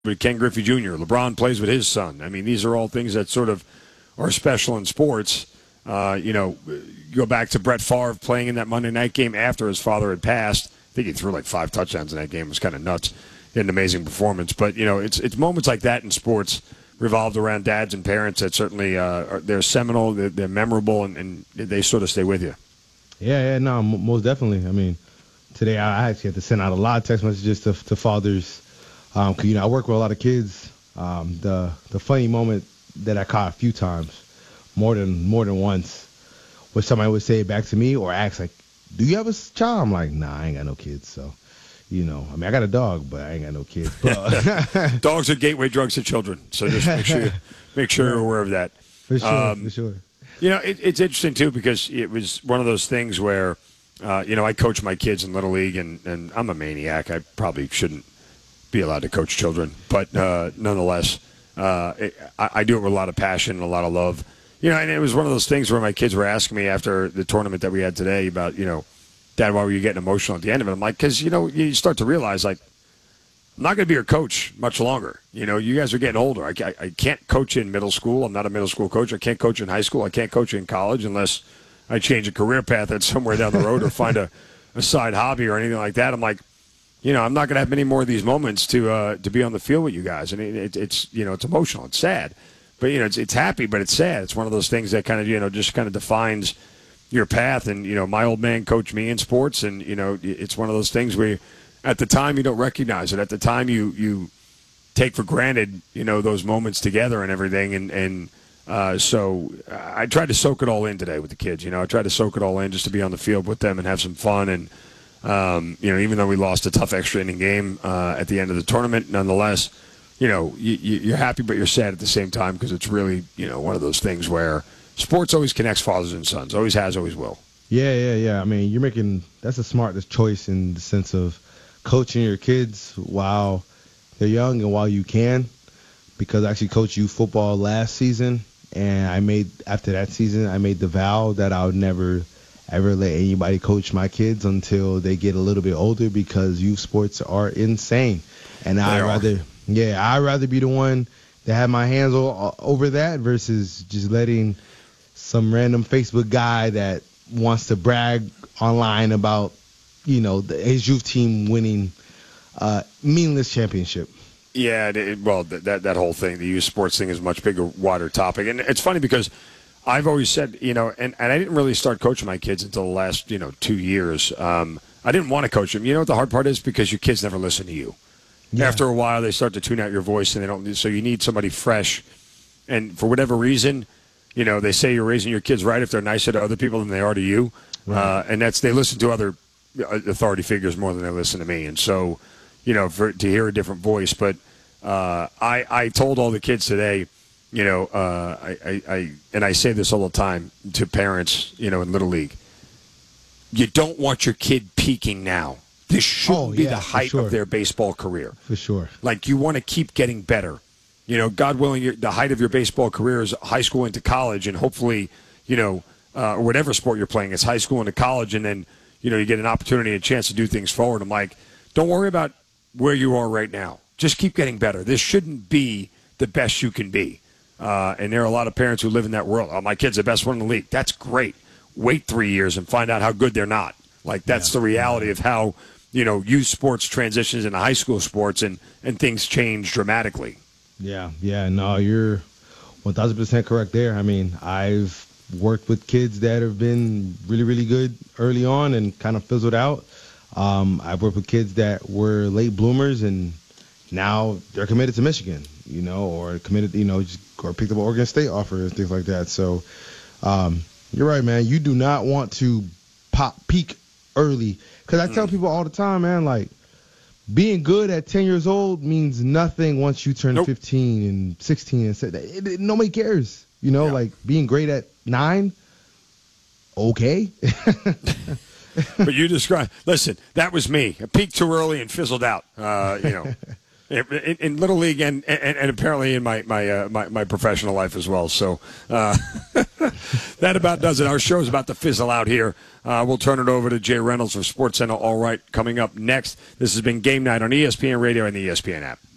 with Ken Griffey Jr. LeBron plays with his son. I mean, these are all things that sort of are special in sports. You go back to Brett Favre playing in that Monday night game after his father had passed. I think he threw like 5 touchdowns in that game. It was kind of nuts. He had an amazing performance. But, it's moments like that in sports revolved around dads and parents that certainly they're seminal, they're memorable, and they sort of stay with you. Yeah, no, most definitely. I mean, today I actually had to send out a lot of text messages to fathers. 'Cause, I work with a lot of kids. The funny moment that I caught a few times, more than once, was somebody would say it back to me or ask, like, do you have a child? I'm like, nah, I ain't got no kids. So, I got a dog, but I ain't got no kids. Dogs are gateway drugs to children. So just make sure you're aware of that. For sure. It's interesting, too, because it was one of those things where, I coach my kids in Little League, and I'm a maniac. I probably shouldn't be allowed to coach children. But nonetheless, I do it with a lot of passion and a lot of love. And it was one of those things where my kids were asking me after the tournament that we had today about, Dad, why were you getting emotional at the end of it? I'm like, because, you start to realize, like, I'm not going to be your coach much longer. You guys are getting older. I can't coach in middle school. I'm not a middle school coach. I can't coach in high school. I can't coach in college unless I change a career path that's somewhere down the road or find a side hobby or anything like that. I'm like, I'm not going to have many more of these moments to be on the field with you guys. And it's emotional. It's sad. But, it's happy, but it's sad. It's one of those things that kind of, just kind of defines your path. And, my old man coached me in sports. And, it's one of those things where at the time you don't recognize it. At the time you take for granted, those moments together and everything. So I tried to soak it all in today with the kids. I tried to soak it all in just to be on the field with them and have some fun. And, even though we lost a tough extra inning game at the end of the tournament, nonetheless, you're happy but you're sad at the same time because it's really, one of those things where sports always connects fathers and sons. Always has, always will. Yeah. I mean, that's a smart choice in the sense of coaching your kids while they're young and while you can, because I actually coached youth football last season, and after that season, I made the vow that I would never ever let anybody coach my kids until they get a little bit older, because youth sports are insane. And I'd rather be the one that had my hands over that versus just letting some random Facebook guy that wants to brag online about, his youth team winning meaningless championship. Yeah, that whole thing, the youth sports thing, is a much bigger, wider topic. And it's funny because I've always said, and I didn't really start coaching my kids until the last, 2 years. I didn't want to coach them. You know what the hard part is? Because your kids never listen to you. Yeah. After a while, they start to tune out your voice, and they don't. So you need somebody fresh. And for whatever reason, they say you're raising your kids right if they're nicer to other people than they are to you. Right. And they listen to other authority figures more than they listen to me. And so, to hear a different voice. But I told all the kids today, I say this all the time to parents, in Little League. You don't want your kid peaking now. This shouldn't be the height of their baseball career. For sure. Like, you want to keep getting better. God willing, the height of your baseball career is high school into college, and hopefully, whatever sport you're playing, it's high school into college, and then, you get an opportunity, a chance to do things forward. I'm like, don't worry about where you are right now. Just keep getting better. This shouldn't be the best you can be. And there are a lot of parents who live in that world. Oh, my kid's the best one in the league. That's great. Wait 3 years and find out how good they're not. Like, that's the reality of how, youth sports transitions into high school sports, and things change dramatically. Yeah. No, you're 1,000% correct there. I mean, I've worked with kids that have been really, really good early on and kind of fizzled out. I've worked with kids that were late bloomers, and now they're committed to Michigan, or committed, or picked up an Oregon State offer and things like that. So you're right, man. You do not want to peak early. Because I tell people all the time, man, like, being good at 10 years old means nothing once you turn 15 and 16 and 17. Nobody cares. Like, being great at 9, okay. But you listen, that was me. I peaked too early and fizzled out, in Little League and apparently in my professional life as well. So that about does it. Our show's about to fizzle out here. We'll turn it over to Jay Reynolds for SportsCenter All Right coming up next. This has been Game Night on ESPN Radio and the ESPN app.